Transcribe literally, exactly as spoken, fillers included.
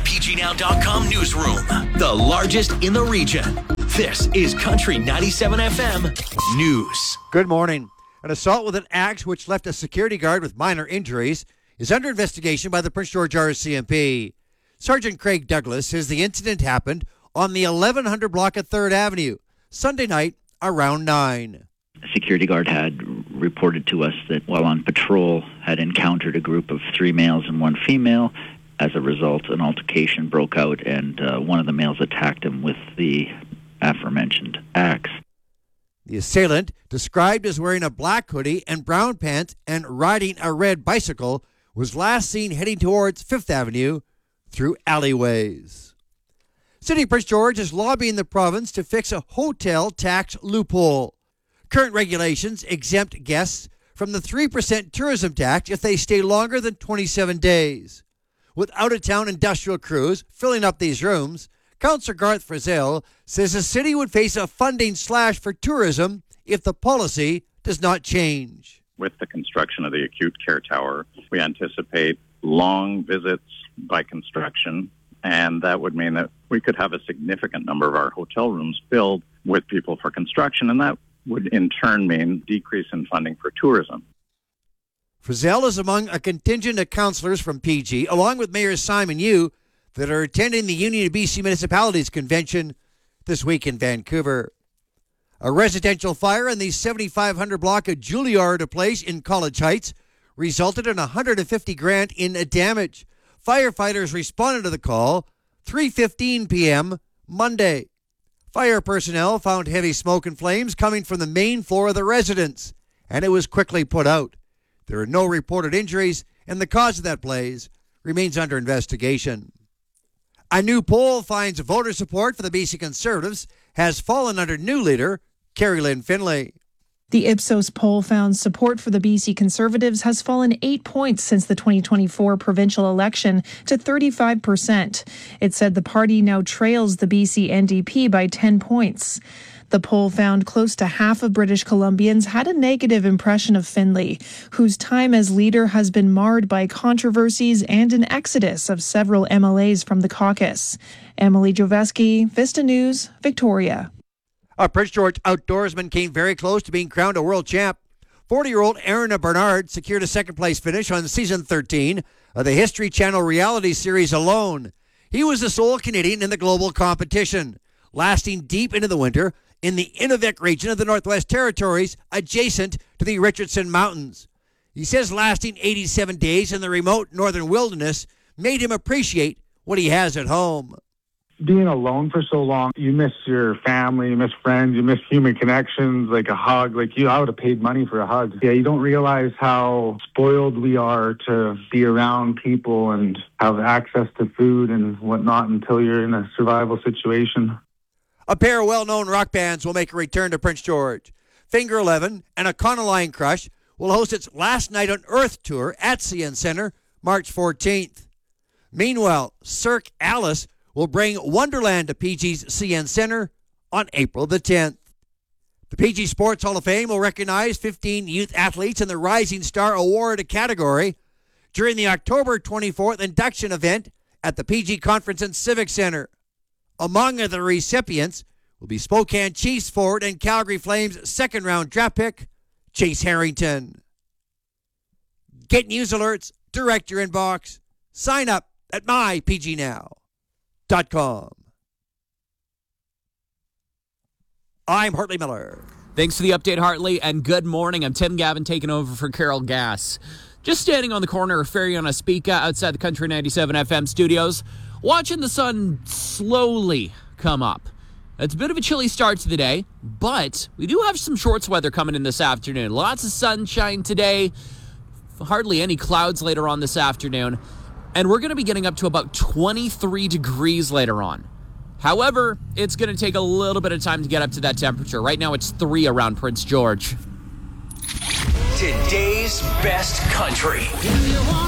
P G Now dot com newsroom, the largest in the region. This is Country ninety-seven F M News. Good morning. An assault with an axe which left a security guard with minor injuries is under investigation by the Prince George R C M P. Sergeant Craig Douglas says the incident happened on the eleven hundred block of third Avenue, Sunday night around nine. A security guard had reported to us that while on patrol had encountered a group of three males and one female. As a result, an altercation broke out and uh, one of the males attacked him with the aforementioned axe. The assailant, described as wearing a black hoodie and brown pants and riding a red bicycle, was last seen heading towards Fifth Avenue through alleyways. City of Prince George is lobbying the province to fix a hotel tax loophole. Current regulations exempt guests from the three percent tourism tax if they stay longer than twenty-seven days. With out-of-town industrial crews filling up these rooms, Councillor Garth Frizzell says the city would face a funding slash for tourism if the policy does not change. With the construction of the acute care tower, we anticipate long visits by construction, and that would mean that we could have a significant number of our hotel rooms filled with people for construction, and that would in turn mean decrease in funding for tourism. Frizzell is among a contingent of councillors from P G, along with Mayor Simon Yu, that are attending the Union of B C Municipalities Convention this week in Vancouver. A residential fire in the seventy-five hundred block of Juilliard Place in College Heights resulted in one hundred fifty grand in damage. Firefighters responded to the call three fifteen p.m. Monday. Fire personnel found heavy smoke and flames coming from the main floor of the residence, and it was quickly put out. There are no reported injuries, and the cause of that blaze remains under investigation. A new poll finds voter support for the B C Conservatives has fallen under new leader Carrie Lynn Finlay. The Ipsos poll found support for the B C Conservatives has fallen eight points since the twenty twenty-four provincial election to thirty-five percent. It said the party now trails the B C N D P by ten points. The poll found close to half of British Columbians had a negative impression of Finlay, whose time as leader has been marred by controversies and an exodus of several M L As from the caucus. Emily Joveski, Vista News, Victoria. A Prince George outdoorsman came very close to being crowned a world champ. forty-year-old Aaron Bernard secured a second-place finish on season thirteen of the History Channel reality series Alone. He was the sole Canadian in the global competition, lasting deep into the winter in the Inuvik region of the Northwest Territories, adjacent to the Richardson Mountains. He says lasting eighty-seven days in the remote northern wilderness made him appreciate what he has at home. Being alone for so long, you miss your family, you miss friends, you miss human connections, like a hug. Like you, I would have paid money for a hug. Yeah, you don't realize how spoiled we are to be around people and have access to food and whatnot until you're in a survival situation. A pair of well-known rock bands will make a return to Prince George. Finger eleven and Econoline Crush will host its Last Night on Earth tour at C N Centre March fourteenth. Meanwhile, Cirque Alice will bring Wonderland to P G's C N Centre on April the tenth. The P G Sports Hall of Fame will recognize fifteen youth athletes in the Rising Star Award category during the October twenty-fourth induction event at the P G Conference and Civic Centre. Among the recipients will be Spokane Chiefs forward and Calgary Flames second-round draft pick, Chase Harrington. Get news alerts, direct your inbox. Sign up at my p g now dot com. I'm Hartley Miller. Thanks for the update, Hartley, and good morning. I'm Tim Gavin taking over for Carol Gass. Just standing on the corner of Ferry on Ospika outside the Country ninety-seven F M studios, watching the sun slowly come up. It's a bit of a chilly start to the day, but we do have some shorts weather coming in this afternoon. Lots of sunshine today, hardly any clouds later on this afternoon, and we're going to be getting up to about twenty-three degrees later on. However, it's going to take a little bit of time to get up to that temperature. Right now it's three around Prince George. Today's best country.